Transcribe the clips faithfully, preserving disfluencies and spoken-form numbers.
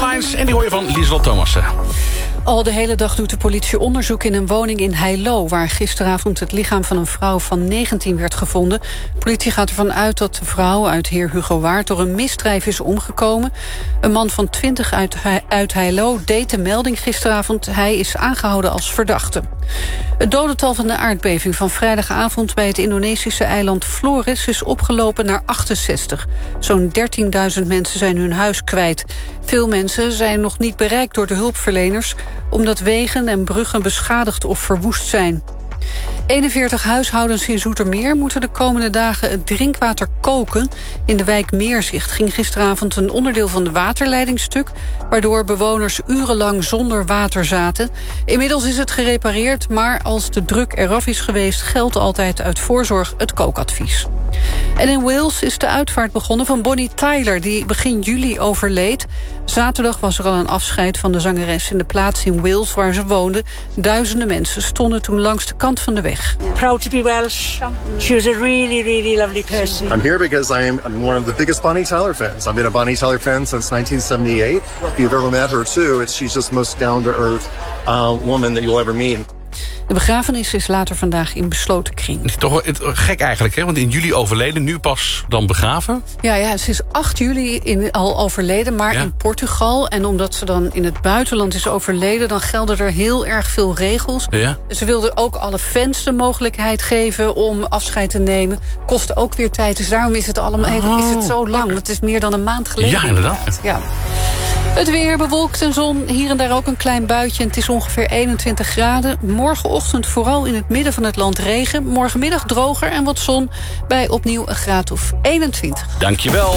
headlines en die hoor je van Lieselot Thomassen. Al de hele dag doet de politie onderzoek in een woning in Heilo, waar gisteravond het lichaam van een vrouw van negentien werd gevonden. De politie gaat ervan uit dat de vrouw uit Heer Hugo Waard door een misdrijf is omgekomen. Een man van twintig uit, uit Heilo deed de melding gisteravond. Hij is aangehouden als verdachte. Het dodental van de aardbeving van vrijdagavond bij het Indonesische eiland Flores is opgelopen naar achtenzestig. Zo'n dertienduizend mensen zijn hun huis kwijt. Veel mensen zijn nog niet bereikt door de hulpverleners, omdat wegen en bruggen beschadigd of verwoest zijn. eenenveertig huishoudens in Zoetermeer moeten de komende dagen het drinkwater koken. In de wijk Meerzicht ging gisteravond een onderdeel van de waterleiding stuk, waardoor bewoners urenlang zonder water zaten. Inmiddels is het gerepareerd, maar als de druk eraf is geweest, geldt altijd uit voorzorg het kookadvies. En in Wales is de uitvaart begonnen van Bonnie Tyler, die begin juli overleed. Zaterdag was er al een afscheid van de zangeres in de plaats in Wales waar ze woonde. Duizenden mensen stonden toen langs de kant van de weg. Proud to be Welsh. She was a really, really lovely person. I'm here because I'm, I'm one of the biggest Bonnie Tyler fans. I've been a Bonnie Tyler fan since nineteen seventy-eight. If you've ever met her too, it's, she's just the most down-to-earth uh, woman that you'll ever meet. De begrafenis is later vandaag in besloten kring. Het is toch wel het, gek eigenlijk, hè? Want in juli overleden, nu pas dan begraven. Ja, ja, ze is acht juli in, al overleden, maar ja. in Portugal. En omdat ze dan in het buitenland is overleden, dan gelden er heel erg veel regels. Ja. Ze wilden ook alle fans de mogelijkheid geven om afscheid te nemen. Kost ook weer tijd, dus daarom is het allemaal even, is het zo lang. Het is meer dan een maand geleden. Ja, inderdaad. Ja. Het weer bewolkt en zon, hier en daar ook een klein buitje. En het is ongeveer eenentwintig graden. Morgenochtend vooral in het midden van het land regen. Morgenmiddag droger en wat zon bij opnieuw een graad of eenentwintig. Dankjewel.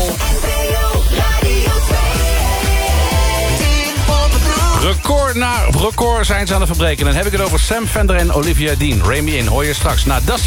Record na record zijn ze aan het verbreken. Dan heb ik het over Sam Fender en Olivia Dean. Remy in hoor je straks. Na Dusty